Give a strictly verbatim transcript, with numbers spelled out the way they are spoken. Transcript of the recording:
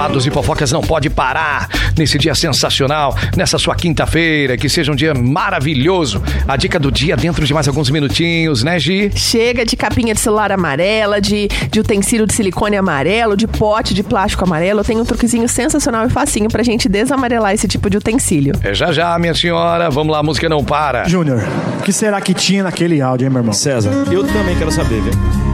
Babados e fofocas não pode parar nesse dia sensacional, nessa sua quinta-feira, que seja um dia maravilhoso. A dica do dia dentro de mais alguns minutinhos, né, Gi? Chega de capinha de celular amarela, de, de utensílio de silicone amarelo, de pote de plástico amarelo. Eu tenho um truquezinho sensacional e facinho pra gente desamarelar esse tipo de utensílio. É já já, minha senhora. Vamos lá, a música não para. Júnior, o que será que tinha naquele áudio, hein, meu irmão? César, eu também quero saber, velho.